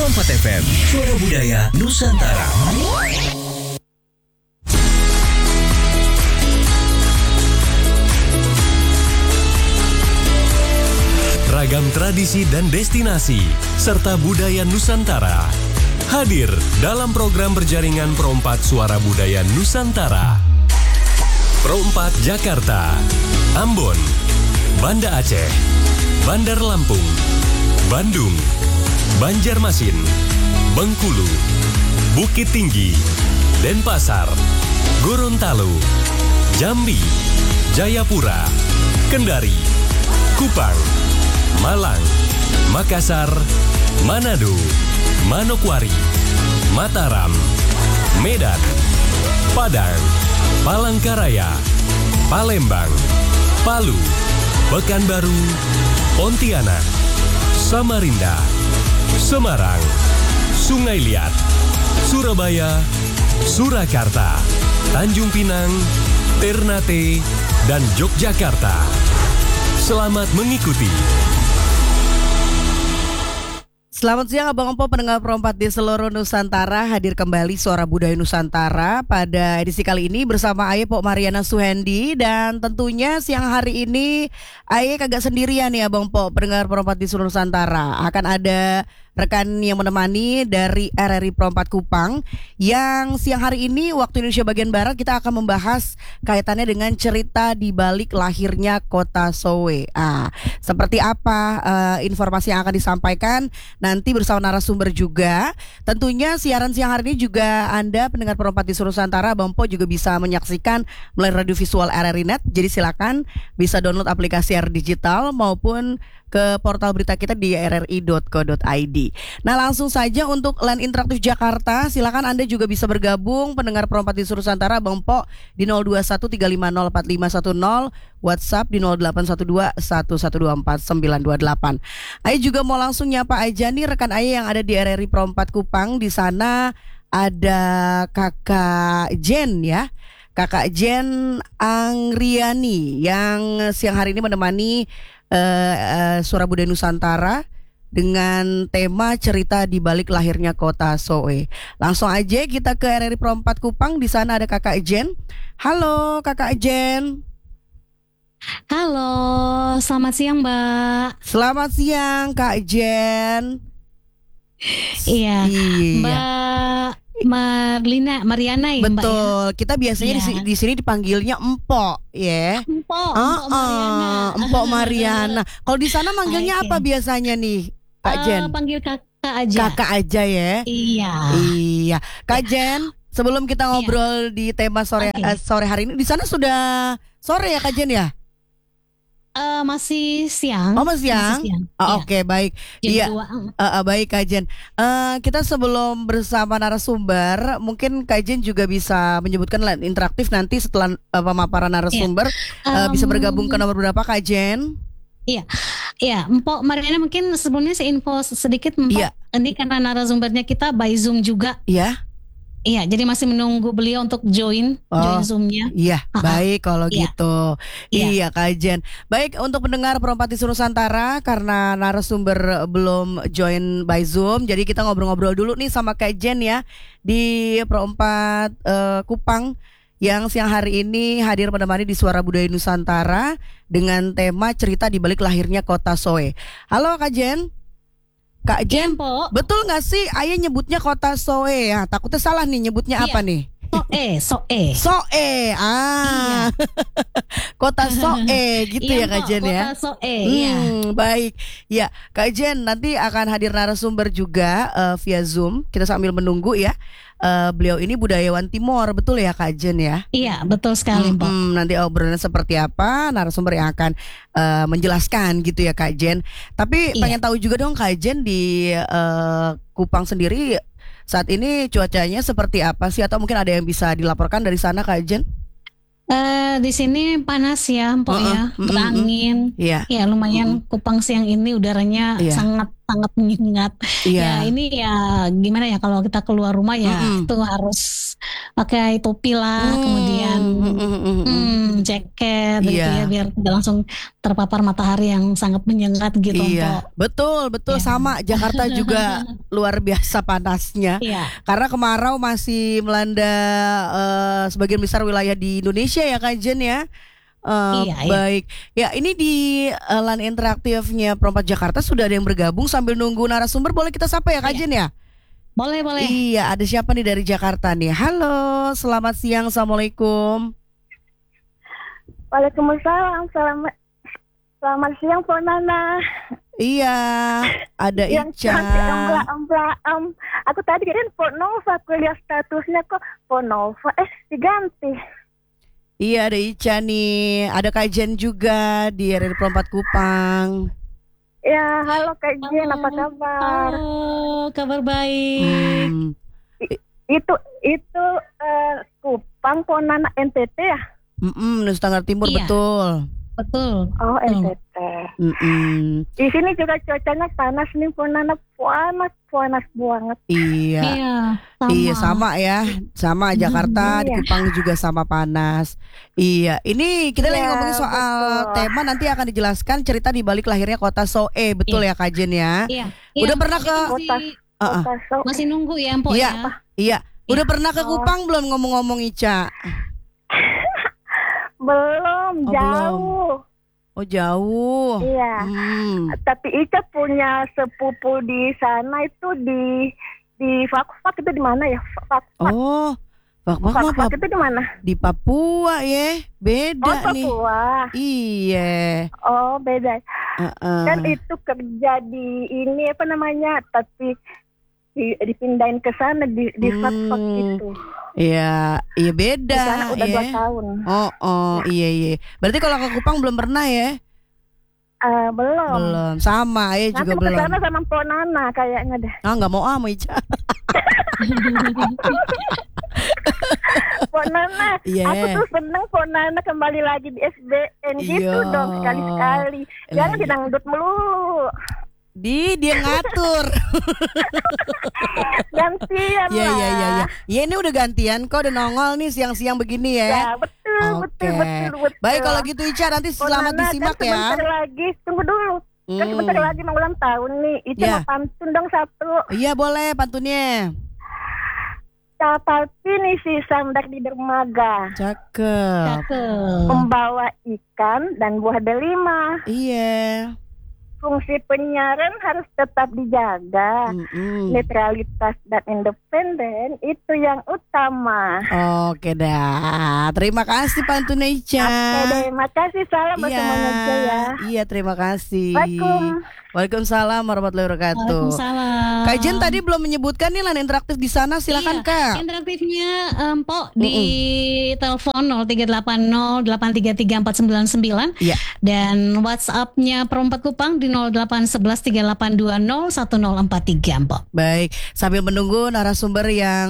Perompak FM, suara budaya Nusantara. Ragam tradisi dan destinasi, serta budaya Nusantara hadir dalam program berjaringan Perompak Suara Budaya Nusantara. Perompak Jakarta, Ambon, Banda Aceh, Bandar Lampung, Bandung, Banjarmasin, Bengkulu, Bukit Tinggi, Denpasar, Gorontalo, Jambi, Jayapura, Kendari, Kupang, Malang, Makassar, Manado, Manokwari, Mataram, Medan, Padang, Palangkaraya, Palembang, Palu, Pekanbaru, Pontianak, Samarinda, Semarang, Sungai Liat, Surabaya, Surakarta, Tanjung Pinang, Ternate, dan Yogyakarta. Selamat mengikuti. Selamat siang Abang Empo, pendengar Perompak di seluruh Nusantara. Hadir kembali Suara Budaya Nusantara pada edisi kali ini bersama Aye Pok Mariana Suhendi. Dan tentunya siang hari ini Aye kagak sendirian nih Abang Empo, pendengar Perompak di seluruh Nusantara. Akan ada rekan yang menemani dari RRI Perompak Kupang, yang siang hari ini waktu Indonesia bagian Barat kita akan membahas kaitannya dengan cerita di balik lahirnya Kota Sowe. Seperti apa informasi yang akan disampaikan nanti bersama narasumber juga. Tentunya siaran siang hari ini juga Anda pendengar Perompak di seluruh Nusantara, Bang Po juga bisa menyaksikan melalui radio visual RRI Net. Jadi silakan bisa download aplikasi RRI Digital maupun ke portal berita kita di rri.co.id. Nah, langsung saja untuk Line Interaktif Jakarta, silakan Anda juga bisa bergabung pendengar Perompak di seluruh Nusantara, Bang Po di 0213504510, WhatsApp di 081211249228. Aye juga mau langsung nyapa aja nih rekan Aye yang ada di RRI Perompak Kupang. Di sana ada Kakak Jen ya. Kakak Jen Angriani yang siang hari ini menemani Suara Budaya Nusantara dengan tema cerita di balik lahirnya Kota Sowe. Langsung aja kita ke RRI Perompak Kupang. Di sana ada Kakak Jen. Halo Kakak Jen. Halo, selamat siang Mbak. Selamat siang Kak Jen. Iya, Mbak Mariana ya. Betul, Mbak, ya? kita biasanya di sini dipanggilnya Empok ya. Empok Mariana. Empok Mariana. Kalau di sana manggilnya apa biasanya nih Kak Jen? Panggil kakak aja. Kakak aja ya. Iya. Kak Jen, sebelum kita ngobrol di tema sore hari ini, di sana sudah sore ya Kak Jen ya? Masih siang. Oh, masih siang? Oke, baik. Iya. Baik Kak Jen. Kita sebelum bersama narasumber, mungkin Kak Jen juga bisa menyebutkan line interaktif nanti setelah pemaparan narasumber. Bisa bergabung ke nomor berapa Kak Jen? Iya, Mpok Mariana, mungkin sebelumnya saya info sedikit Mpok. Ini karena narasumbernya kita by Zoom juga. Iya, jadi masih menunggu beliau untuk join Zoom-nya. Iya, baik kalau gitu. Iya Kak Jen. Baik, untuk pendengar Perompak di seluruh Nusantara, karena narasumber belum join by Zoom, jadi kita ngobrol-ngobrol dulu nih sama Kak Jen ya di Perompak Kupang yang siang hari ini hadir menemani di Suara Budaya Nusantara dengan tema cerita di balik lahirnya Kota Sowe. Halo Kak Jen. Kak Jen, betul nggak sih Aye nyebutnya Kota Sowe ya? Takutnya salah nih nyebutnya apa nih? Soe. Iya. Kota Soe gitu ya Kak Jen ya. Kota Soe. Baik. Ya, Kak Jen nanti akan hadir narasumber juga via Zoom. Kita sambil menunggu ya. Beliau ini budayawan Timor, betul ya Kak Jen ya? Iya, betul sekali Mbak. Nanti obrolannya seperti apa, narasumber yang akan menjelaskan gitu ya Kak Jen. Tapi pengen tahu juga dong Kak Jen di Kupang sendiri saat ini cuacanya seperti apa sih, atau mungkin ada yang bisa dilaporkan dari sana Kak Jen? Di sini panas ya, Mpok ya, berangin. Ya lumayan. Kupang siang ini udaranya sangat menyengat. Ya ini ya gimana ya, kalau kita keluar rumah ya itu harus pakai topi lah, kemudian jaket gitu ya, biar tidak langsung terpapar matahari yang sangat menyengat gitu. Betul sama Jakarta juga luar biasa panasnya. Karena kemarau masih melanda sebagian besar wilayah di Indonesia ya Kak Jen ya. Baik. Ya, ini di LAN interaktifnya Perompak Jakarta sudah ada yang bergabung. Sambil nunggu narasumber, boleh kita sapa ya Kak Jen ya? Boleh. Iya, ada siapa nih dari Jakarta nih? Halo, selamat siang, assalamualaikum. Waalaikumsalam, selamat siang Po Nana. Iya, ada Ica. Aku tadi kirain Po Nova, aku lihat statusnya kok Po Nova, diganti. Iya, ada Ica nih, ada Kak Jen juga di RRI Perompak Kupang. Ya, halo Kak Jen, apa kabar? Halo, kabar baik. Itu Kupang, Po Nana, NTT ya? Nusa Tenggara Timur, betul. Oh, NTT. Di sini juga cuacanya panas nih, Po Nana, panas banget. Iya, sama ya, sama Jakarta, di Kupang juga sama panas. Iya, ini kita lagi ngomongin soal tema, nanti akan dijelaskan cerita di balik lahirnya kota Soe, betul ya Kak Jen ya? Udah pernah ke kota Soe? Masih nunggu ya Mpok ya? Iya, udah pernah ke Kupang belum ngomong-ngomong Ica? Belum, jauh. Oh jauh. Iya. Tapi Ica punya sepupu di sana itu di Fakfak, itu di mana ya? Fakfak itu di mana? Di Papua ya, beda nih. Papua. Iya. Oh beda. Kan itu kerja di ini apa namanya? Tapi dipindahin ke sana di Fakfak itu. Iya beda. Di sana udah 2 tahun. Iya. Berarti kalau ke Kupang belum pernah ya? Belum. Sama ya juga belum. Nanti kesana sama Po Nana kayaknya deh. Nggak mau sama Ica. Po Nana, aku tuh seneng Po Nana kembali lagi di SBN gitu dong sekali-sekali. Jangan didangdut melulu. Dia ngatur. Gantian lah. Iya. Ya ini udah gantian kok, udah nongol nih siang-siang begini ya. Ya betul. Baik kalau gitu Ica, nanti selamat disimak ya. Sebentar lagi, tunggu dulu. Kan sebentar lagi mau ulang tahun nih. Ica mau pantun dong satu. Iya boleh pantunnya. Tapi nih si Samdak di dermaga. Cakep. Membawa ikan dan buah delima. Iya. Fungsi penyiaran harus tetap dijaga. Netralitas dan independen itu yang utama. Oke dah. Terima kasih pantunnya Ica. Oke deh, makasih, salam buat semuanya aja ya. Iya, terima kasih. Waalaikumsalam warahmatullahi wabarakatuh. Waalaikumsalam. Kak Jen tadi belum menyebutkan nih LAN interaktif di sana, silakan Kak. Interaktifnya Mpok di telepon 0380 833 499 dan WhatsApp-nya Perompak Kupang di 0811 3820 1043 Mpok. Baik, sambil menunggu narasumber yang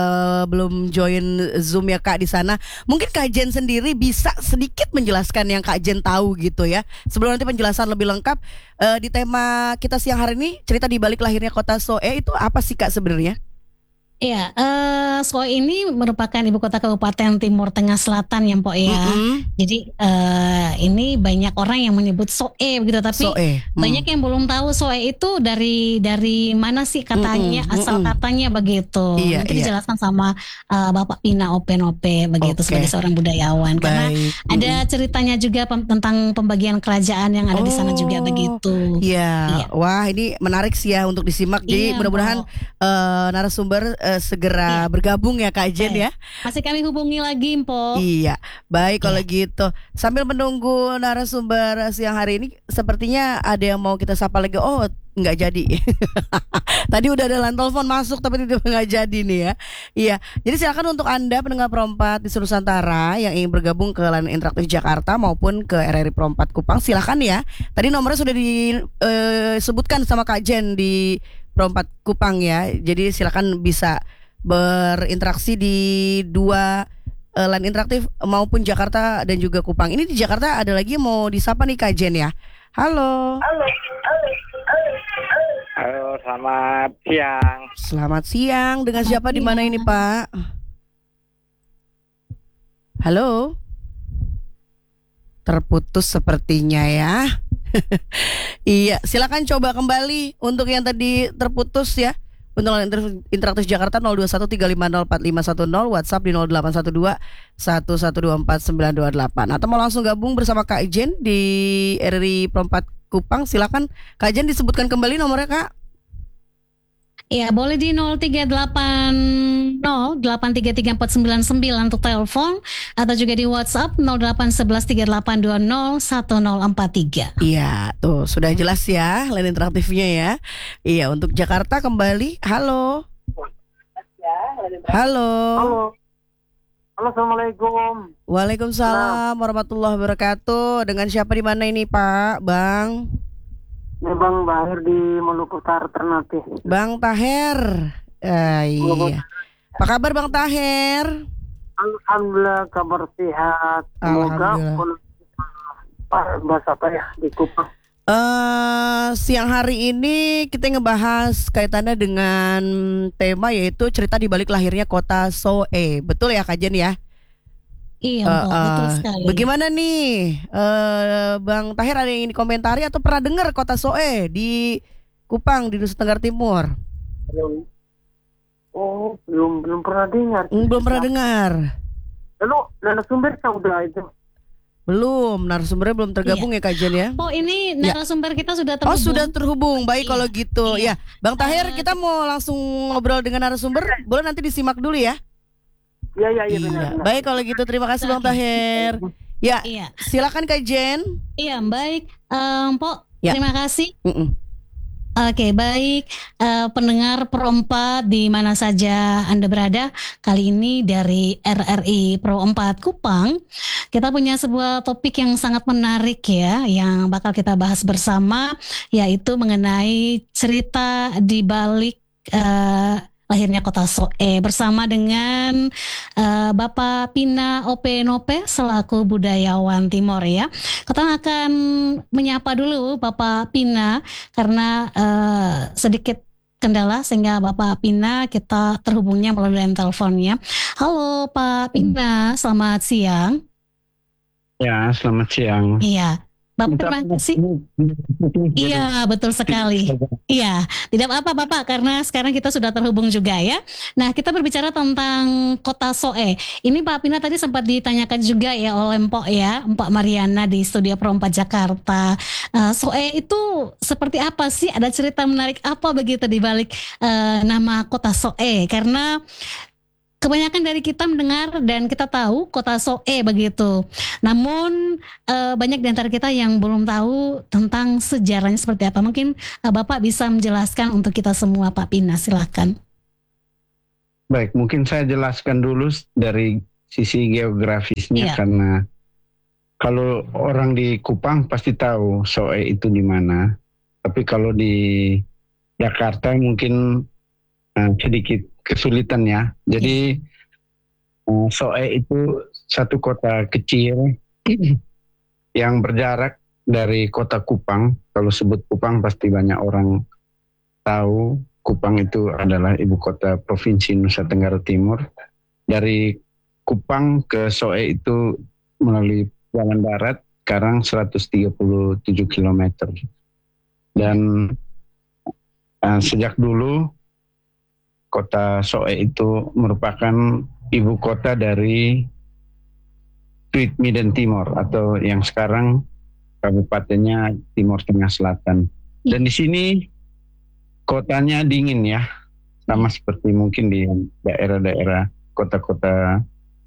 belum join Zoom ya Kak di sana, mungkin Kak Jen sendiri bisa sedikit menjelaskan yang Kak Jen tahu gitu ya. Sebelum nanti penjelasan lebih lengkap di tema kita siang hari ini, cerita di balik lahirnya kota Soe itu apa sih Kak sebenarnya? Iya, Soe ini merupakan ibu kota Kabupaten Timur Tengah Selatan ya Mpok ya. Jadi ini banyak orang yang menyebut Soe begitu, tapi banyak yang belum tahu Soe itu dari mana sih katanya, asal katanya begitu. Nanti dijelaskan sama Bapak Pina Ope begitu sebagai seorang budayawan. Karena ada ceritanya juga tentang pembagian kerajaan yang ada di sana juga begitu. Iya. Wah ini menarik sih ya untuk disimak. Jadi mudah-mudahan narasumber segera bergabung ya Kak Jen ya. Masih kami hubungi lagi Mpok. Iya. Baik kalau gitu. Sambil menunggu narasumber siang hari ini, sepertinya ada yang mau kita sapa lagi. Oh nggak jadi. Tadi udah ada line telepon masuk tapi tidak nggak jadi nih ya. Iya. Jadi silakan untuk Anda pendengar Perompak di seluruh Nusantara yang ingin bergabung ke LAN interaktif Jakarta maupun ke RRI Perompak Kupang, silakan ya. Tadi nomornya sudah disebutkan sama Kak Jen di Perompak Kupang ya. Jadi silakan bisa berinteraksi di dua LAN interaktif maupun Jakarta dan juga Kupang. Ini di Jakarta ada lagi yang mau disapa nih Kak Jen ya. Halo, selamat siang. Selamat siang. Dengan siapa di mana ini Pak? Halo. Terputus sepertinya ya. Iya, silakan coba kembali untuk yang tadi terputus ya. Untuk interaktif Jakarta 0213504510, WhatsApp di 0812 1124 928. Atau mau langsung gabung bersama Kak Jen di RRI Perempat Kupang, silakan Kak Jen disebutkan kembali nomornya Kak. Ya, boleh di 0380833499 untuk telepon atau juga di WhatsApp 081138201043. Iya, tuh sudah jelas ya line interaktifnya ya. Iya, untuk Jakarta kembali. Halo. Halo. Halo, Assalamualaikum. Waalaikumsalam warahmatullahi wabarakatuh. Dengan siapa di mana ini Pak, Bang? Ini Bang Bahir di Maluku Utara Ternate. Bang Taher. Iya. Apa kabar Bang Taher? Alhamdulillah kabar sehat. Semoga bahasa apa ya di Kupang. Siang hari ini kita ngebahas kaitannya dengan tema yaitu cerita di balik lahirnya kota Soe. Betul ya Kak Jen ya? Iya, betul sekali. Bagaimana nih, Bang Tahir, ada yang ingin komentari atau pernah dengar kota Soe di Kupang di Nusa Tenggara Timur? Belum pernah dengar. Belum pernah dengar. Lalu narasumber sudah itu? Belum, narasumbernya belum tergabung ya Kak Jen ya? Oh, ini narasumber kita sudah terhubung. Oh, sudah terhubung. Baik kalau gitu. Ya, Bang Tahir, kita mau langsung ngobrol dengan narasumber. Boleh nanti disimak dulu ya? Iya, benar. Baik kalau gitu, terima kasih Bang Tahir. Ya, silakan Kak Jen. Iya, baik, Mpok. Ya. Terima kasih. Oke, baik, pendengar Pro 4 di mana saja Anda berada. Kali ini dari RRI Pro 4 Kupang, kita punya sebuah topik yang sangat menarik ya, yang bakal kita bahas bersama, yaitu mengenai cerita di balik lahirnya kota Soe, bersama dengan Bapak Pina Ope Nope selaku budayawan Timor ya. Kita akan menyapa dulu Bapak Pina karena sedikit kendala sehingga Bapak Pina kita terhubungnya melalui line teleponnya. Halo Pak Pina, selamat siang. Ya, selamat siang. Iya. Bapak, terima kasih. Iya, betul sekali. Iya, tidak apa-apa Bapak, karena sekarang kita sudah terhubung juga ya. Nah, kita berbicara tentang kota Soe. Ini Pak Pina tadi sempat ditanyakan juga ya oleh Mpok ya, Mpok Mariana di Studio Pro 4 Jakarta. Soe itu seperti apa sih? Ada cerita menarik apa begitu di balik nama kota Soe? Karena kebanyakan dari kita mendengar dan kita tahu kota Soe begitu. Namun banyak di antara kita yang belum tahu tentang sejarahnya seperti apa. Mungkin Bapak bisa menjelaskan untuk kita semua, Pak Pina, silakan. Baik, mungkin saya jelaskan dulu dari sisi geografisnya karena kalau orang di Kupang pasti tahu Soe itu di mana. Tapi kalau di Jakarta mungkin sedikit kesulitan ya. Jadi Soe itu satu kota kecil yang berjarak dari kota Kupang. Kalau sebut Kupang pasti banyak orang tahu. Kupang itu adalah ibu kota Provinsi Nusa Tenggara Timur. Dari Kupang ke Soe itu melalui jalan darat sekarang 137 km. Dan sejak dulu kota Soe itu merupakan ibu kota dari Tweed Midden Timor atau yang sekarang kabupatennya Timor Tengah Selatan. Dan di sini kotanya dingin ya, sama seperti mungkin di daerah-daerah kota-kota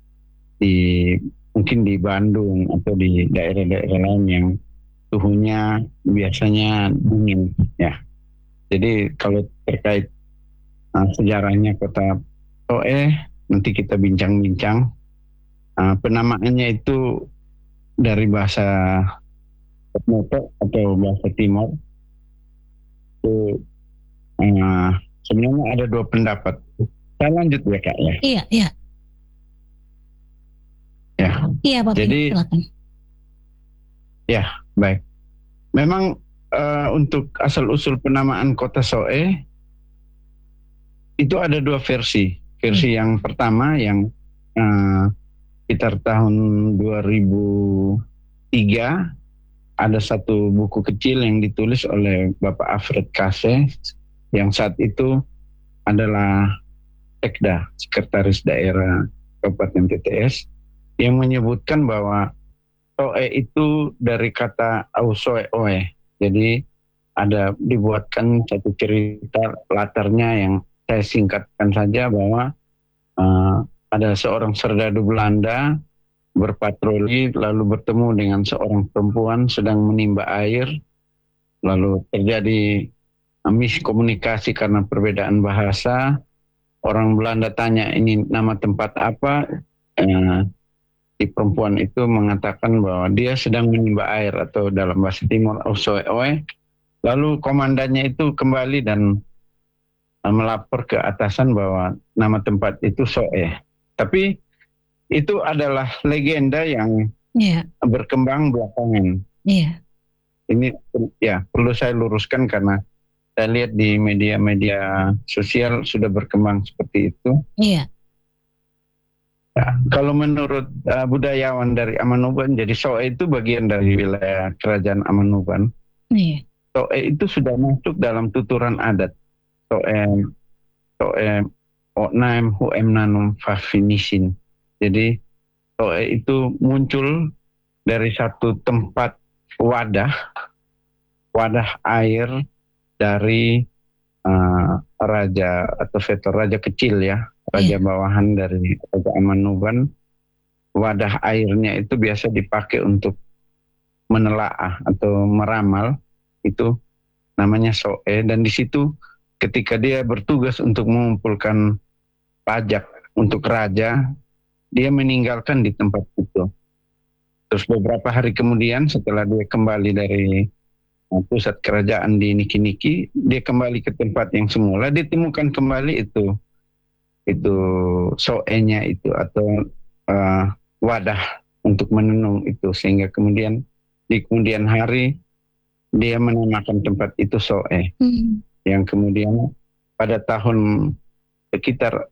mungkin di Bandung atau di daerah-daerah lain yang suhunya biasanya dingin ya. Jadi kalau terkait sejarahnya kota Soe nanti kita bincang-bincang. Penamaannya itu dari bahasa Moto atau bahasa Timor. Itu sebenarnya ada dua pendapat. Saya lanjut ya Kak ya. Iya. Ya. Iya Pak. Jadi silakan. Ya baik. Memang untuk asal-usul penamaan kota Soe itu ada dua versi. Versi yang pertama yang sekitar tahun 2000 1993 ada satu buku kecil yang ditulis oleh Bapak Alfred Kase yang saat itu adalah Sekda, Sekretaris Daerah Kabupaten TTS, yang menyebutkan bahwa soe itu dari kata ausoe oe. Jadi ada dibuatkan satu cerita latarnya yang saya singkatkan saja bahwa ada seorang serdadu Belanda berpatroli lalu bertemu dengan seorang perempuan sedang menimba air, lalu terjadi miskomunikasi karena perbedaan bahasa. Orang Belanda tanya ini nama tempat apa, si perempuan itu mengatakan bahwa dia sedang menimba air atau dalam bahasa Timur ausoe oe. Lalu komandannya itu kembali dan melapor ke atasan bahwa nama tempat itu soe. Tapi itu adalah legenda yang berkembang belakangan. Ini ya perlu saya luruskan karena saya lihat di media-media sosial sudah berkembang seperti itu. Ya, kalau menurut budayawan dari Amanuban, jadi soe itu bagian dari wilayah kerajaan Amanuban. Soe itu sudah masuk dalam tuturan adat. Soe Otnaem Huem Nanum Fafinisin. Jadi soe itu muncul dari satu tempat wadah air dari raja atau veto raja kecil ya, raja bawahan dari Raja Amanuban. Wadah airnya itu biasa dipakai untuk menelaah atau meramal, itu namanya soe, dan di situ ketika dia bertugas untuk mengumpulkan pajak untuk raja, dia meninggalkan di tempat itu. Terus beberapa hari kemudian setelah dia kembali dari pusat kerajaan di Niki-Niki, dia kembali ke tempat yang semula, dia temukan kembali itu soe-nya itu atau wadah untuk menenung itu, sehingga kemudian di kemudian hari dia menamakan tempat itu soe. Yang kemudian pada tahun sekitar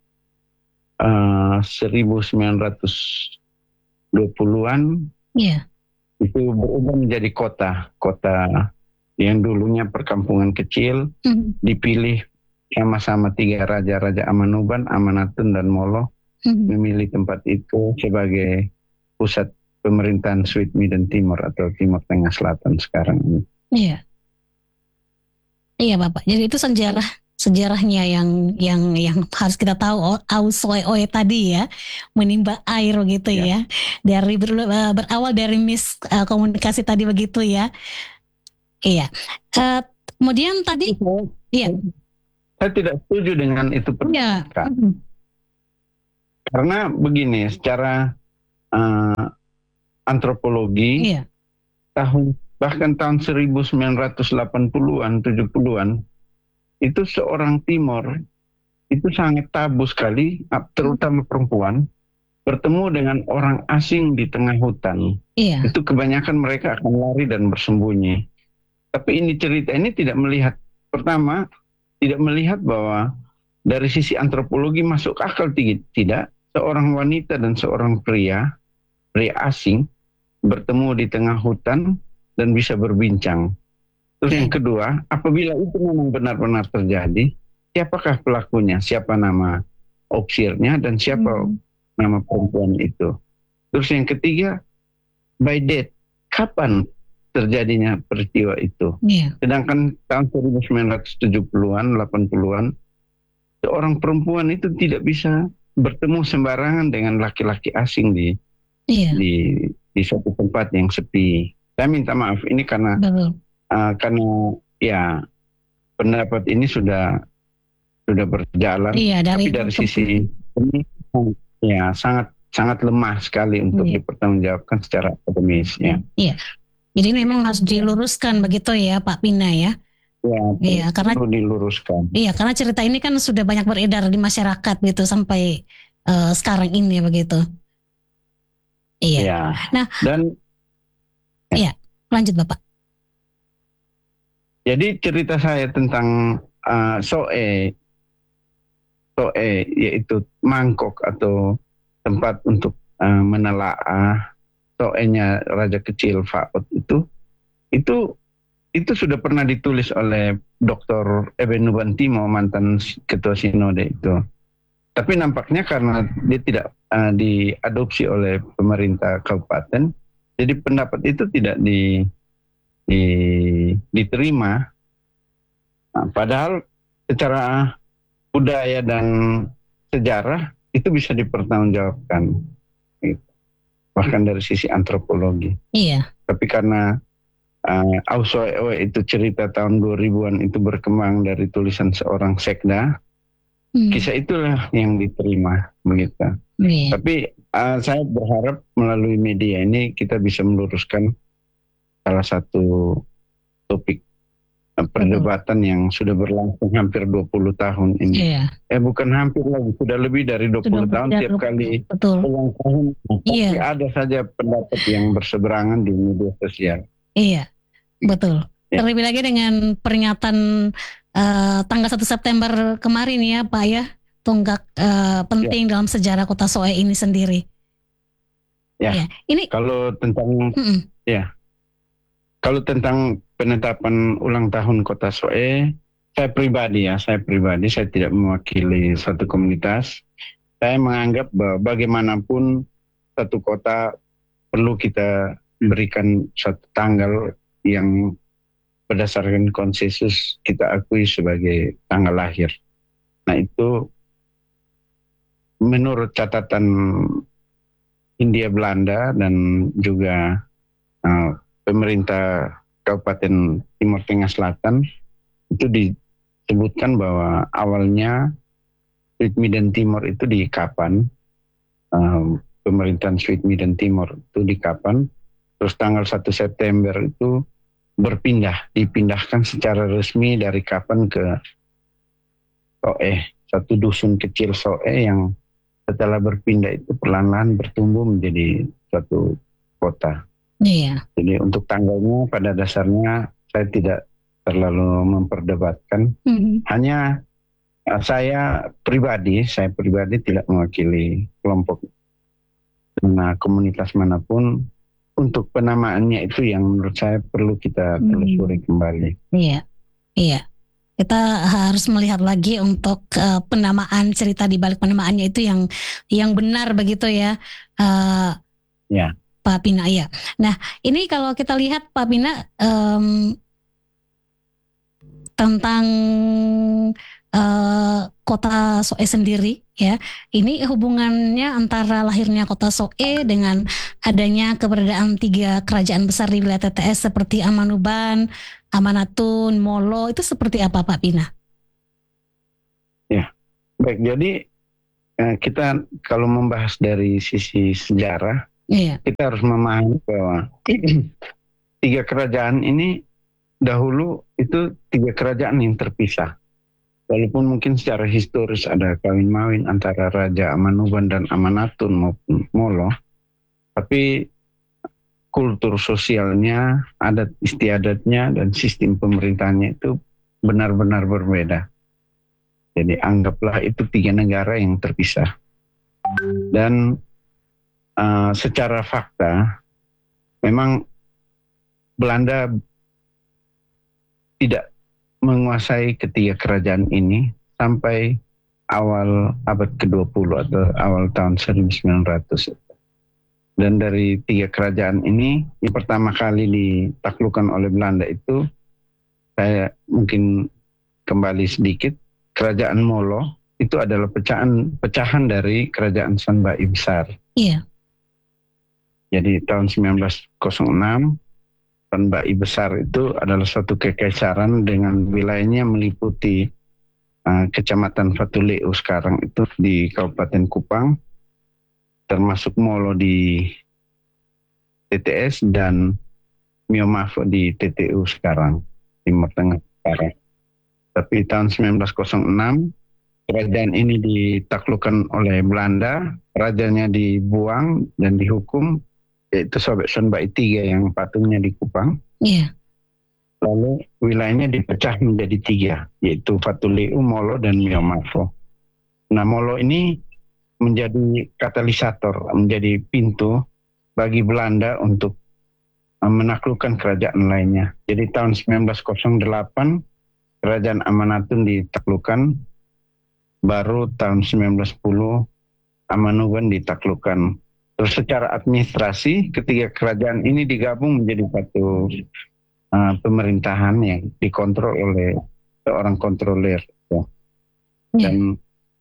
1920-an itu berubah menjadi kota yang dulunya perkampungan kecil. Dipilih sama-sama 3 raja Amanuban, Amanatun dan Molo, memilih tempat itu sebagai pusat pemerintahan Sweet Midden Timur atau Timur Tengah Selatan sekarang ini. Iya Bapak. Jadi itu sejarahnya yang harus kita tahu. Ausoe oe tadi ya, menimba air gitu ya. Dari berawal dari miskomunikasi tadi begitu ya. Iya. Kemudian tadi saya tidak setuju dengan itu karena begini, secara antropologi bahkan tahun 1980-an 70-an itu seorang Timor itu sangat tabu sekali, terutama perempuan, bertemu dengan orang asing di tengah hutan. Itu kebanyakan mereka akan lari dan bersembunyi. Tapi cerita ini tidak melihat, pertama tidak melihat bahwa dari sisi antropologi masuk akal tidak seorang wanita dan seorang pria asing bertemu di tengah hutan dan bisa berbincang. Terus yang kedua, apabila itu memang benar-benar terjadi, siapakah pelakunya, siapa nama oksirnya, dan siapa nama perempuan itu. Terus yang ketiga, by date, kapan terjadinya peristiwa itu. Sedangkan tahun 1970-an, 80-an, seorang perempuan itu tidak bisa bertemu sembarangan dengan laki-laki asing di suatu tempat yang sepi. Saya minta maaf ini karena ya pendapat ini sudah berjalan, tapi dari sisi ini ya sangat lemah sekali untuk dipertanggungjawabkan secara akademis ya. Jadi memang harus diluruskan begitu ya Pak Pina ya. Karena perlu diluruskan. Karena cerita ini kan sudah banyak beredar di masyarakat gitu sampai sekarang ini begitu. Nah, dan lanjut Bapak. Jadi cerita saya tentang soe yaitu mangkok atau tempat untuk menelaah Soe-nya Raja Kecil Faot itu sudah pernah ditulis oleh Dr. Eben Nubantimo, mantan ketua sinode itu. Tapi nampaknya karena dia tidak diadopsi oleh pemerintah kabupaten, jadi pendapat itu tidak diterima. Nah, padahal secara budaya dan sejarah itu bisa dipertanggungjawabkan, bahkan dari sisi antropologi. Iya. Tapi karena Ausoe itu cerita tahun 2000-an itu berkembang dari tulisan seorang sekda, kisah itulah yang diterima begitu. Iya. Tapi saya berharap melalui media ini kita bisa meluruskan salah satu topik perdebatan yang sudah berlangsung hampir 20 tahun ini. Iya. Bukan hampir lagi, sudah lebih dari 20 tahun tiap kali ulang tahun. Pasti ada saja pendapat yang berseberangan di media sosial. Iya, betul. Terlebih lagi dengan peringatan tanggal 1 September kemarin ya Pak ya, tonggak penting dalam sejarah Kota Soe ini sendiri. Ya. Ini kalau tentang kalau tentang penetapan ulang tahun Kota Soe, saya pribadi saya tidak mewakili satu komunitas. Saya menganggap bahwa bagaimanapun satu kota perlu kita berikan satu tanggal yang berdasarkan konsensus kita akui sebagai tanggal lahir. Nah itu menurut catatan Hindia Belanda dan juga pemerintah Kabupaten Timur Tengah Selatan itu disebutkan bahwa awalnya Sweet Midden Timur itu di Kapan, pemerintahan Sweet Midden Timur itu di Kapan. Terus tanggal 1 September itu dipindahkan secara resmi dari Kapan ke Soe, satu dusun kecil Soe yang setelah berpindah itu perlahan-lahan bertumbuh menjadi suatu kota. Iya. Jadi untuk tanggalnya pada dasarnya saya tidak terlalu memperdebatkan. Hanya saya pribadi tidak mewakili kelompok komunitas manapun. Untuk penamaannya itu yang menurut saya perlu kita telusuri kembali. Iya. Kita harus melihat lagi untuk penamaan, cerita di balik penamaannya itu yang benar begitu ya. Pak Pina ya. Nah ini kalau kita lihat Pak Pina tentang Kota Soe sendiri ya, ini hubungannya antara lahirnya Kota Soe dengan adanya keberadaan 3 kerajaan besar di wilayah TTS seperti Amanuban, Amanatun, Molo, itu seperti apa Pak Pina? Ya, baik. Jadi kita kalau membahas dari sisi sejarah, kita harus memahami bahwa 3 kerajaan ini dahulu itu 3 kerajaan yang terpisah. Walaupun mungkin secara historis ada kawin-mawin antara Raja Amanuban dan Amanatun maupun Molo, tapi kultur sosialnya, adat istiadatnya, dan sistem pemerintahannya itu benar-benar berbeda. Jadi anggaplah itu 3 negara yang terpisah. Dan secara fakta, memang Belanda tidak menguasai ketiga kerajaan ini sampai awal abad ke-20 atau awal tahun 1900. Dan dari 3 kerajaan ini, yang pertama kali ditaklukkan oleh Belanda itu, saya mungkin kembali sedikit, Kerajaan Molo itu adalah pecahan dari Kerajaan Sanbai Besar. Iya. Jadi tahun 1906, Sanbai Besar itu adalah suatu kekaisaran dengan wilayahnya meliputi Kecamatan Fatuleu sekarang itu di Kabupaten Kupang, termasuk Molo di TTS dan Miomafo di TTU sekarang, Timur Tengah sekarang. Tapi tahun 1906 kerajaan ini ditaklukkan oleh Belanda, rajanya dibuang dan dihukum, yaitu Sobek Sanbai III yang patungnya di Kupang. Iya. Lalu wilayahnya dipecah menjadi 3, yaitu Fatuleu, Molo, dan Miomafo. Nah, Molo ini menjadi katalisator, menjadi pintu bagi Belanda untuk menaklukkan kerajaan lainnya. Jadi tahun 1908 kerajaan Amanatun ditaklukkan, baru tahun 1910 Amanuban ditaklukkan. Terus secara administrasi ketiga kerajaan ini digabung menjadi satu pemerintahan yang dikontrol oleh seorang kontroler. Dan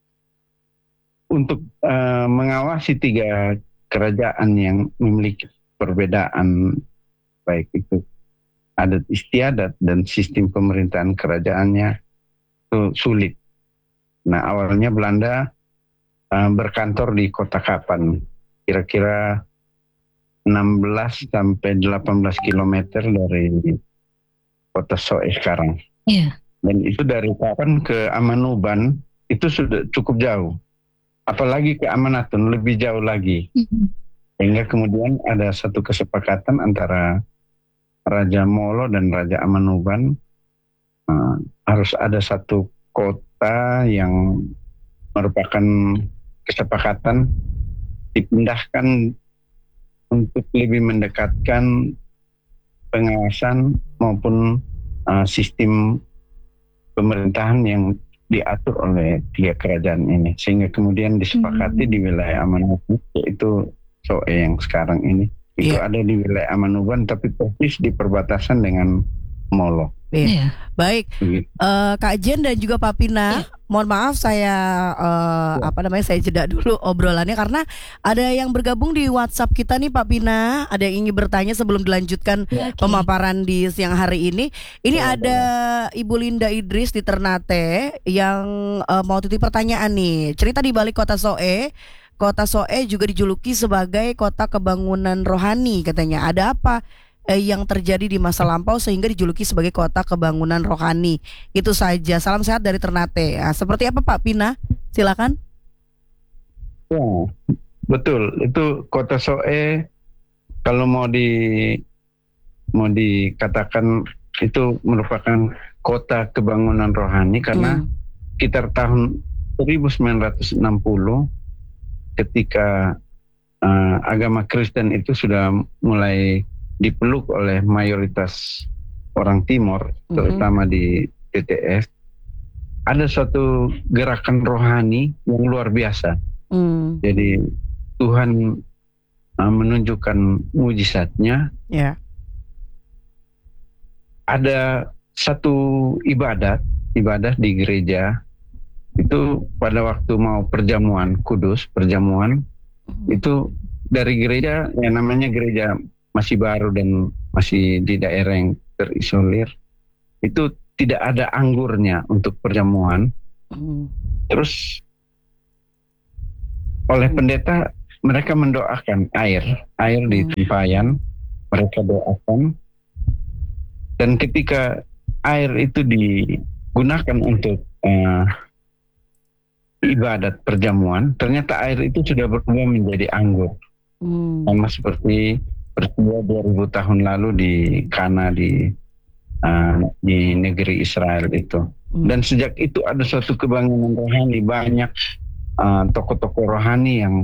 untuk mengawasi tiga kerajaan yang memiliki perbedaan, baik itu adat istiadat dan sistem pemerintahan kerajaannya, itu sulit. Nah, awalnya Belanda berkantor di Kota Kapan, kira-kira 16 sampai 18 kilometer dari Kota Soe sekarang. Yeah. Dan itu dari Kapan ke Amanuban itu sudah cukup jauh. Apalagi ke Amanatun lebih jauh lagi. Sehingga kemudian ada satu kesepakatan antara Raja Molo dan Raja Amanuban, harus ada satu kota yang merupakan kesepakatan dipindahkan untuk lebih mendekatkan pengawasan maupun sistem pemerintahan yang diatur oleh tiga kerajaan ini, sehingga kemudian disepakati di wilayah Amanatun, yaitu Soe yang sekarang ini. Itu ada di wilayah Amanuban tapi persis di perbatasan dengan Molo. Baik, Kak Jen dan juga Pak Pina, mohon maaf saya saya jeda dulu obrolannya karena ada yang bergabung di WhatsApp kita nih Pak Pina, ada yang ingin bertanya sebelum dilanjutkan pemaparan di siang hari ini. Ini ada Ibu Linda Idris di Ternate yang mau titip pertanyaan nih. Cerita di balik Kota Soe. Kota Soe juga dijuluki sebagai kota kebangunan rohani katanya. Ada apa yang terjadi di masa lampau sehingga dijuluki sebagai kota kebangunan rohani? Itu saja. Salam sehat dari Ternate. Nah, seperti apa Pak Pina? Silakan. Ya, betul. Itu Kota Soe kalau mau dikatakan itu merupakan kota kebangunan rohani karena sekitar tahun 1960 ketika agama Kristen itu sudah mulai dipeluk oleh mayoritas orang Timur, terutama di TTS, ada suatu gerakan rohani yang luar biasa. Jadi Tuhan menunjukkan mujizatnya. Ada satu ibadah di gereja itu pada waktu mau perjamuan kudus, itu dari gereja yang namanya gereja masih baru dan masih di daerah yang terisolir, itu tidak ada anggurnya untuk perjamuan. Terus oleh pendeta mereka mendoakan air di tempayan, mereka doakan, dan ketika air itu digunakan untuk ibadat perjamuan, ternyata air itu sudah berubah menjadi anggur. Sama seperti peristiwa 2000 tahun lalu di Kana di negeri Israel itu. Dan sejak itu ada suatu kebangunan rohani, banyak tokoh-tokoh rohani yang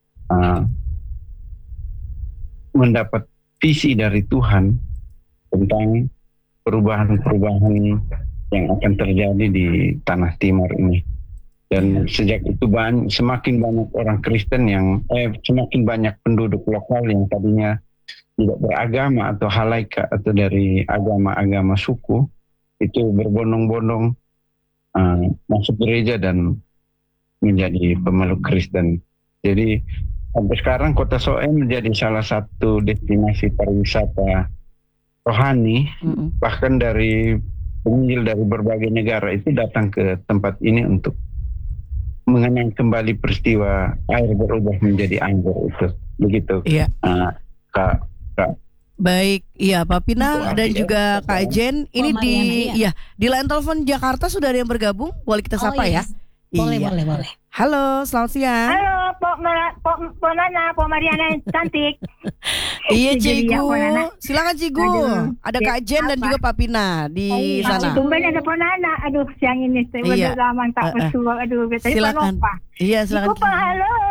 mendapat visi dari Tuhan tentang perubahan-perubahan yang akan terjadi di tanah Timur ini. Dan sejak itu semakin banyak orang Kristen semakin banyak penduduk lokal yang tadinya tidak beragama atau halaika atau dari agama-agama suku itu berbondong-bondong masuk gereja dan menjadi pemeluk Kristen. Jadi sampai sekarang Kota Soe menjadi salah satu destinasi pariwisata rohani. Bahkan dari penginjil dari berbagai negara itu datang ke tempat ini untuk mengenang kembali peristiwa air berubah menjadi anggur itu. Begitu. Kak. Baik, iya Pak Pina dan juga Kak Jen. Ini di line telepon Jakarta sudah ada yang bergabung. Boleh kita sapa ya? Boleh. Halo, selamat siang. Halo, Pok Nana, Pok Mariana cantik. Iya, Cigu. Silakan Cigu. Ada Kak Jen dan juga Pak Pina di sana. Tumben ada Pok Nana. Aduh, siang ini saya udah lama tak bersuara. Aduh, silakan. Iya, silakan. Halo, Kak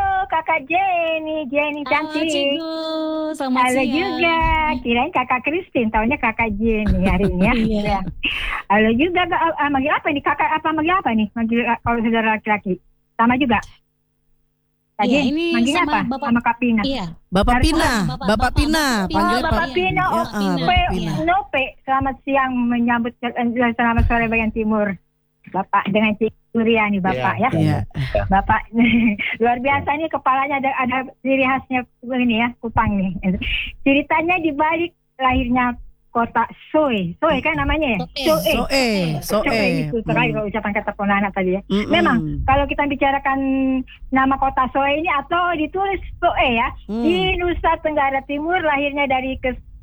Kakak Jenny cantik. Cigu, selamat Halo siang. juga, kirain Kakak Christine, taunya Kakak Jenny hari ini ya. Iya. Halo juga, manggil apa nih? Kakak apa manggil apa nih? Manggil kalau saudara laki-laki. Sama juga. Tadi Iya, ini manggilnya sama apa? Bapak. Sama Kak Pina. Iya. Bapak Pina, Bapak Pina, panggil Bapak Pina, Pina. Nope, selamat siang menyambut selamat sore bagian timur. Bapak dengan Cik Surya nih Bapak ya. Iya. Bapak luar biasa nih, kepalanya ada ciri khasnya ini ya, Kupang nih. Ceritanya di balik lahirnya kota Soe kan namanya ya? Soe itu terakhir kalau ucapan kata Ponana tadi ya. Memang kalau kita bicarakan nama kota Soe ini atau ditulis Soe ya, di Nusa Tenggara Timur, lahirnya dari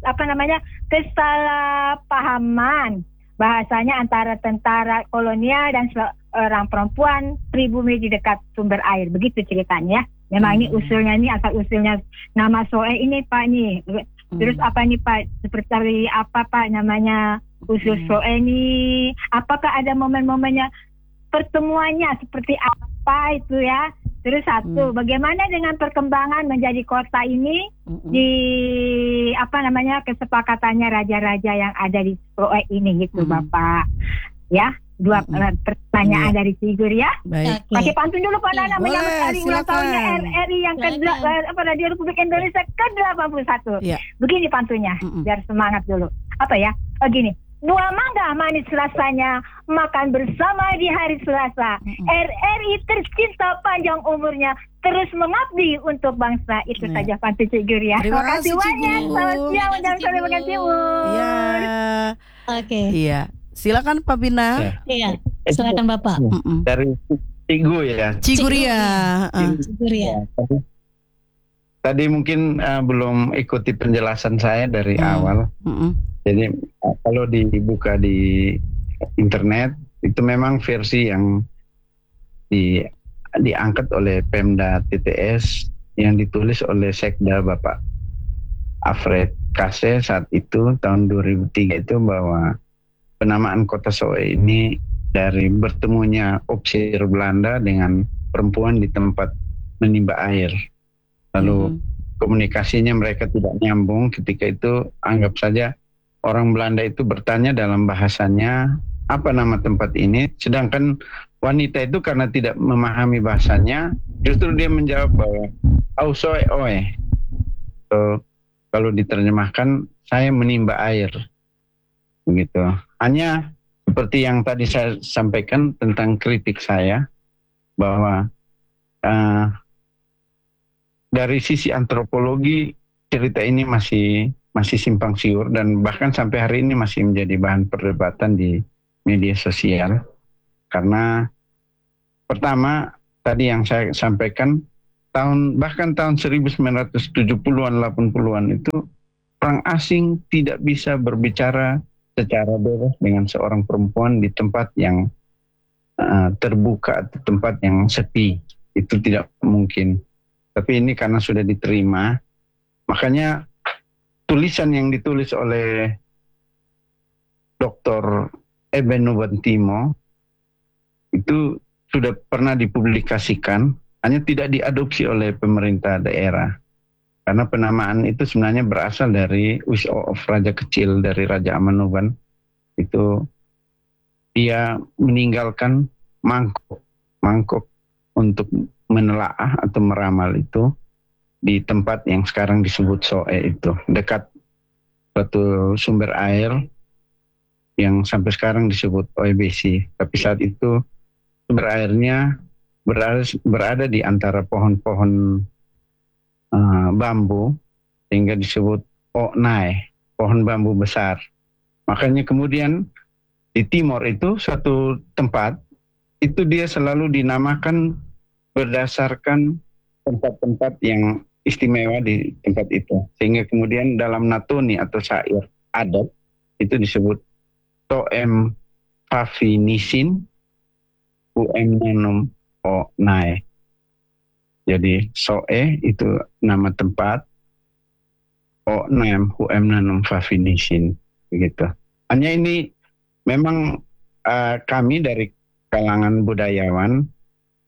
kesalahpahaman bahasanya antara tentara kolonial dan seorang perempuan pribumi di dekat sumber air. Begitu ceritanya. Memang ini usulnya nih, asal usulnya nama Soe ini Pak nih. Terus apa nih Pak? Seperti apa Pak namanya usul Soe ini? Apakah ada momen-momennya pertemuannya seperti apa itu ya? Terus satu, bagaimana dengan perkembangan menjadi kota ini di kesepakatannya raja-raja yang ada di Soe ini gitu Bapak. Ya, dua pertanyaan dari Figur ya. Baik. Pakai pantun dulu Pak Nana menyambut hari ulang tahunnya RRI yang Radio Republik Indonesia ke-81. Ya. Begini pantunnya, biar semangat dulu. Apa ya? Gini. Buah mangga manis rasanya, makan bersama di hari Selasa. RRI tercinta panjang umurnya, terus mengabdi untuk bangsa. Itu saja pantun Cigur ya. Terima kasih kasih, banyak. Cigur. Selamat siang dan sore bagian timur. Iya. Oke. Iya. Silakan Pak Pina. Iya. Silakan Bapak. Dari Cigu ya. Ciguria. Ciguria. Tadi mungkin belum ikuti penjelasan saya dari awal. Jadi kalau dibuka di internet itu memang versi yang diangkat oleh Pemda TTS yang ditulis oleh Sekda Bapak Alfred Kase saat itu tahun 2003 itu, bahwa penamaan kota Soe ini dari bertemunya opsir Belanda dengan perempuan di tempat menimba air. Lalu komunikasinya mereka tidak nyambung. Ketika itu anggap saja orang Belanda itu bertanya dalam bahasanya apa nama tempat ini, sedangkan wanita itu karena tidak memahami bahasanya justru dia menjawab bahwa Soe oe. So, kalau diterjemahkan saya menimba air. Begitu. Hanya seperti yang tadi saya sampaikan tentang kritik saya bahwa dari sisi antropologi cerita ini masih simpang siur dan bahkan sampai hari ini masih menjadi bahan perdebatan di media sosial. Karena pertama tadi yang saya sampaikan bahkan tahun 1970-an 80-an itu orang asing tidak bisa berbicara secara bebas dengan seorang perempuan di tempat yang terbuka atau tempat yang sepi. Itu tidak mungkin. Tapi ini karena sudah diterima, makanya tulisan yang ditulis oleh Dr. Eben Nubantimo itu sudah pernah dipublikasikan, hanya tidak diadopsi oleh pemerintah daerah. Karena penamaan itu sebenarnya berasal dari Wish of Raja Kecil, dari Raja Amanoban. Itu dia meninggalkan mangkok untuk menelaah atau meramal itu di tempat yang sekarang disebut Soe itu, dekat suatu sumber air yang sampai sekarang disebut OEBC. Tapi saat itu sumber airnya berada di antara pohon-pohon bambu, sehingga disebut Oknai, pohon bambu besar. Makanya kemudian di timur itu suatu tempat itu dia selalu dinamakan berdasarkan tempat-tempat yang istimewa di tempat itu. Sehingga kemudian dalam natuni atau syair adat itu disebut Toem Favinisin Uem Nanum Oknai. Jadi Soe itu nama tempat, Oknai Uem Nanum Favinisin, begitu. Hanya ini memang kami dari kalangan budayawan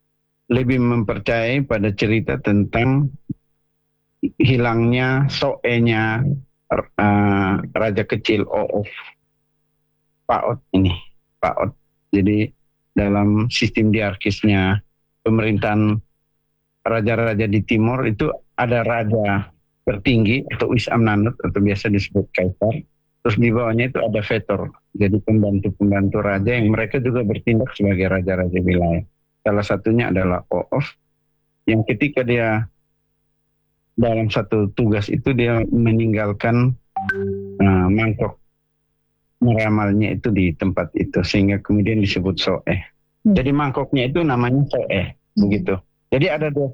lebih mempercayai pada cerita tentang hilangnya Soe-nya raja kecil Oof, Paot ini, Paot. Jadi dalam sistem diarkisnya pemerintahan raja-raja di timur itu ada raja tertinggi atau Wisamnanut atau biasa disebut kaisar. Terus di bawahnya itu ada vetor, jadi pembantu-pembantu raja yang mereka juga bertindak sebagai raja-raja wilayah. Salah satunya adalah Oof, yang ketika dia dalam satu tugas itu dia meninggalkan mangkok meramalnya itu di tempat itu, sehingga kemudian disebut Soe. Jadi mangkoknya itu namanya Soe, begitu. Jadi ada dua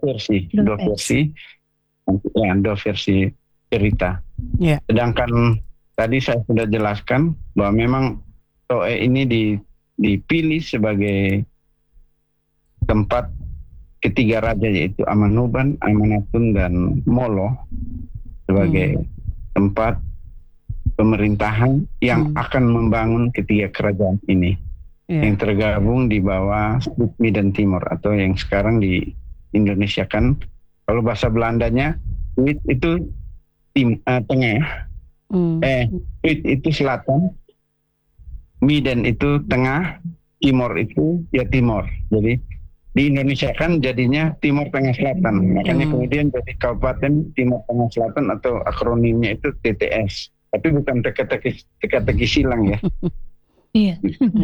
versi cerita. Yeah. Sedangkan tadi saya sudah jelaskan bahwa memang Soe ini dipilih sebagai tempat ketiga raja, yaitu Amanuban, Amanatun, dan Molo, sebagai tempat pemerintahan yang akan membangun ketiga kerajaan ini, yang tergabung di bawah Sukmi dan Timur, atau yang sekarang di Indonesia kan kalau bahasa Belandanya Wit itu tengah, Wit itu selatan, Miden itu tengah, Timor itu ya timur. Jadi di Indonesia kan jadinya Timur Tengah Selatan, makanya kemudian jadi Kabupaten Timur Tengah Selatan atau akronimnya itu TTS. Tapi bukan teka-teki silang ya. Iya.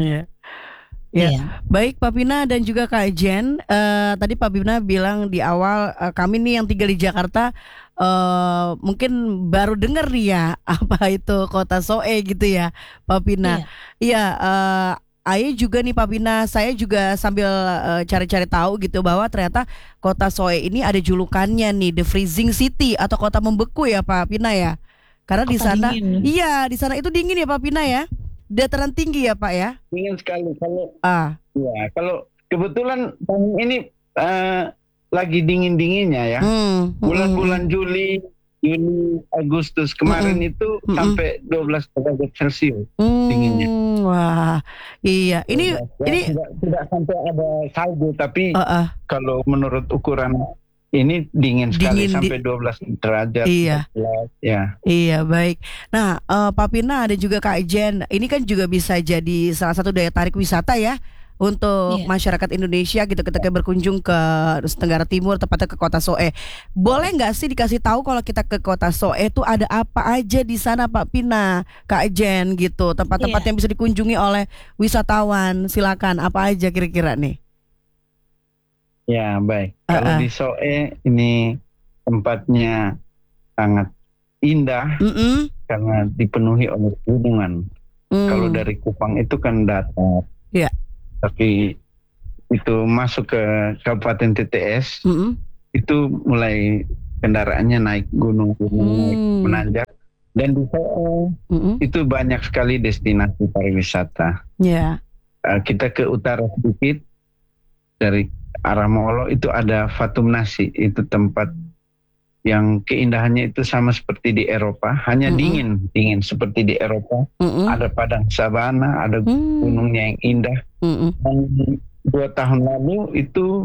Ya, baik Pak Pina dan juga Kak Jen. Tadi Pak Pina bilang di awal kami nih yang tinggal di Jakarta mungkin baru dengar nih ya apa itu kota Soe gitu ya, Pak Pina. Iya. Aye juga nih Pak Pina, saya juga sambil cari-cari tahu gitu bahwa ternyata kota Soe ini ada julukannya nih, The Freezing City atau kota membeku ya Pak Pina ya. Karena di sana, di sana itu dingin ya Pak Pina ya, dataran tinggi ya Pak ya. Dingin sekali kalau kebetulan tahun ini lagi dingin-dinginnya ya. Bulan-bulan Juli, Agustus kemarin itu sampai 12 derajat Celcius dinginnya. Wah, iya. Ini tidak sampai ada salju, tapi kalau menurut ukuran ini dingin sekali, sampai 12 derajat. Iya. 12, ya. Iya, baik. Nah, Pak Pina dan juga Kak Jen, ini kan juga bisa jadi salah satu daya tarik wisata ya untuk masyarakat Indonesia gitu ketika berkunjung ke Nusa Tenggara Timur, tepatnya ke kota Soe. Boleh nggak sih dikasih tahu kalau kita ke kota Soe itu ada apa aja di sana Pak Pina, Kak Jen gitu, tempat-tempat yang bisa dikunjungi oleh wisatawan. Silakan, apa aja kira-kira nih? Ya, baik. Kalau di Soe ini tempatnya sangat indah karena dipenuhi oleh gunungan. Kalau dari Kupang itu kan datar. Yeah. Tapi itu masuk ke Kabupaten TTS, itu mulai kendaraannya naik gunung, naik menanjak. Dan di Soe itu banyak sekali destinasi pariwisata. Yeah. Kita ke utara sedikit, dari arah Molo itu ada Fatum Nasi, itu tempat yang keindahannya itu sama seperti di Eropa, hanya dingin seperti di Eropa. Ada padang sabana, ada gunungnya yang indah. Dan 2 tahun lalu itu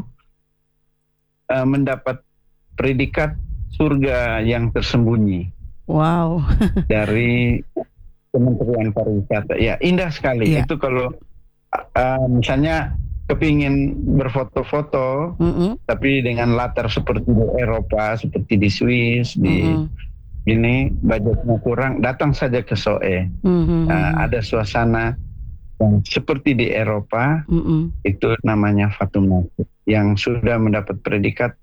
mendapat predikat surga yang tersembunyi. Wow. Dari Kementerian Pariwisata. Ya, indah sekali. Itu kalau misalnya kepingin berfoto-foto, tapi dengan latar seperti di Eropa, seperti di Swiss, di ini budgetnya kurang, datang saja ke Soe. Ada suasana yang seperti di Eropa, itu namanya Fatum Nasi, yang sudah mendapat predikat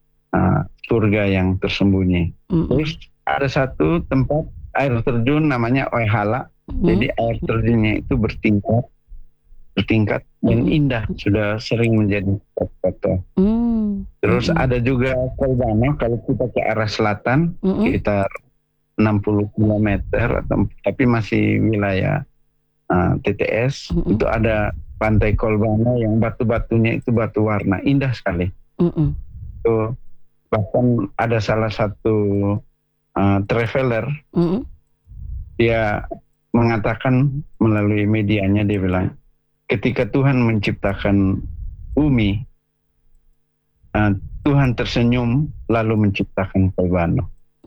surga yang tersembunyi. Terus ada satu tempat air terjun namanya Oehala, jadi air terjunnya itu bertingkat dan indah, sudah sering menjadi foto. Terus ada juga Kolbano, kalau kita ke arah selatan sekitar 60 km tapi masih wilayah TTS, itu ada pantai Kolbano yang batu-batunya itu batu warna, indah sekali. Itu bahkan ada salah satu traveler, dia mengatakan melalui medianya, dia bilang ketika Tuhan menciptakan bumi, Tuhan tersenyum lalu menciptakan Kalbano.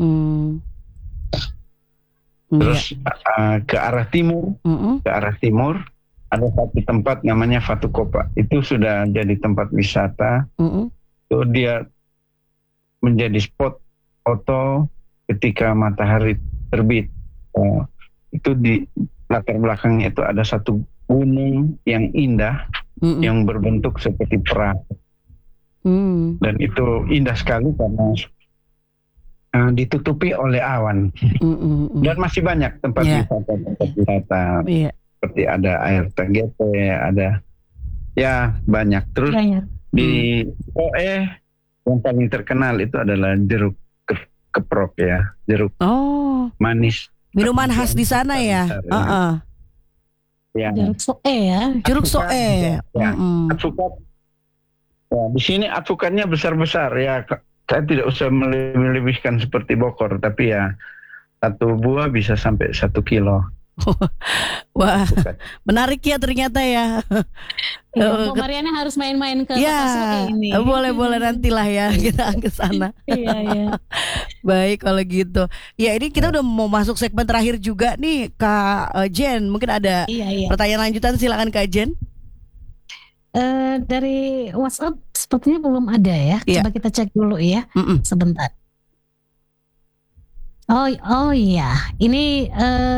Terus ke arah timur, ada satu tempat namanya Fatukopa. Itu sudah jadi tempat wisata. Itu dia menjadi spot foto ketika matahari terbit. Itu di latar belakangnya itu ada satu gunung yang indah, yang berbentuk seperti perahu. Dan itu indah sekali karena ditutupi oleh awan. Dan masih banyak tempat wisata. Seperti ada air Tanggete, ada banyak. Terus di OE yang paling terkenal itu adalah jeruk keprok ya, jeruk manis. Minuman khas di sana ya. Jeruk soe ya. Jeruk soe. Alpukat. Di sini alpukatnya besar-besar ya. Saya tidak usah melebihkan seperti Bogor, tapi ya satu buah bisa sampai 1 kilo. Wah, menarik ya ternyata ya. Mbak Mariana harus main-main ke kota ini. Boleh nantilah ya kita ke sana. Iya. Baik kalau gitu. Ya ini kita udah mau masuk segmen terakhir juga nih Kak Jen. Mungkin ada pertanyaan lanjutan, silakan Kak Jen. Dari WhatsApp sepertinya belum ada ya. Coba kita cek dulu ya. Sebentar. Oh iya. Ini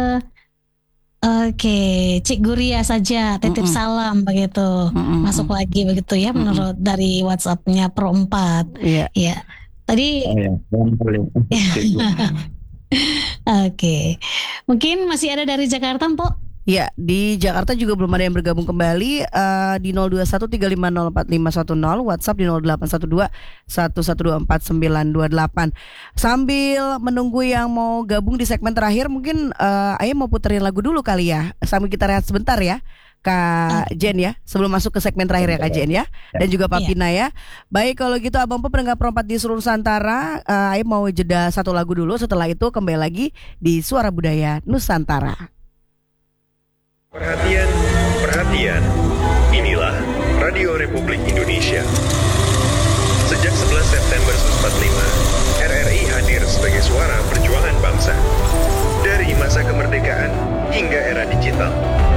Oke, Cik Guria saja titip salam begitu. Masuk lagi begitu ya menurut dari WhatsApp-nya Pro 4. Iya. Tadi Oke. Mungkin masih ada dari Jakarta, Mpok? Ya, di Jakarta juga belum ada yang bergabung kembali di 0213504510, WhatsApp di 0812-1124-928. Sambil menunggu yang mau gabung di segmen terakhir, mungkin Ayah mau puterin lagu dulu kali ya, sambil kita rehat sebentar ya Kak Jen ya, sebelum masuk ke segmen terakhir ya Kak Jen ya, dan juga Pak Pina ya. Baik kalau gitu Abang Po pendengar Pro 4 di seluruh Nusantara, Ayah mau jeda satu lagu dulu, setelah itu kembali lagi di Suara Budaya Nusantara. Perhatian, inilah Radio Republik Indonesia. Sejak 11 September 1945, RRI hadir sebagai suara perjuangan bangsa. Dari masa kemerdekaan hingga era digital.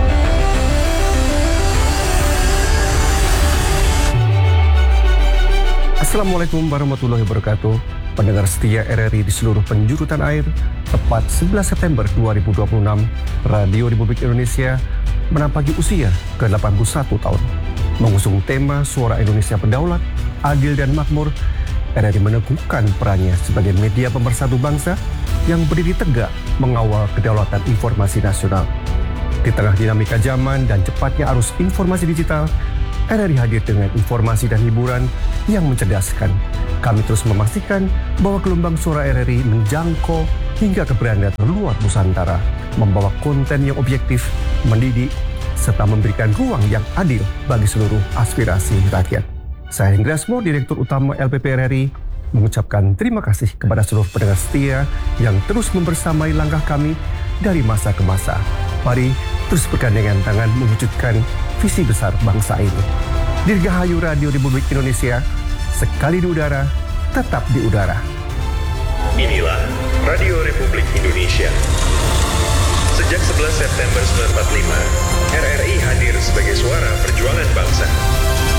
Assalamualaikum warahmatullahi wabarakatuh. Pendengar setia RRI di seluruh penjuru tanah air, tepat 11 September 2026, Radio Republik Indonesia menampaki usia ke-81 tahun. Mengusung tema Suara Indonesia Berdaulat, Adil dan Makmur, RRI meneguhkan perannya sebagai media pemersatu bangsa yang berdiri tegak mengawal kedaulatan informasi nasional. Di tengah dinamika zaman dan cepatnya arus informasi digital, RRI hadir dengan informasi dan hiburan yang mencerdaskan. Kami terus memastikan bahwa gelombang suara RRI menjangkau hingga ke beranda terluar Nusantara, membawa konten yang objektif, mendidik, serta memberikan ruang yang adil bagi seluruh aspirasi rakyat. Saya Hendriasmo, Direktur Utama LPP RRI, mengucapkan terima kasih kepada seluruh pendengar setia yang terus membersamai langkah kami dari masa ke masa. Mari terus bergandengan tangan mewujudkan visi besar bangsa ini. Dirgahayu Radio Republik Indonesia, sekali di udara, tetap di udara. Inilah Radio Republik Indonesia. Sejak 11 September 1945, RRI hadir sebagai suara perjuangan bangsa.